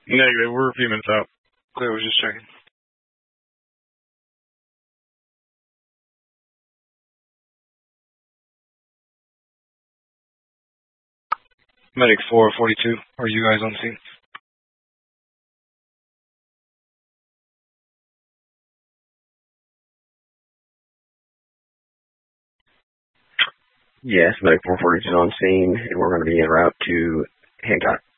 Negative. We're a few minutes out. Okay, I was just checking. Medic 442. Are you guys on scene? Yes, Medic 442 is on scene, and we're going to be en route to Hancock.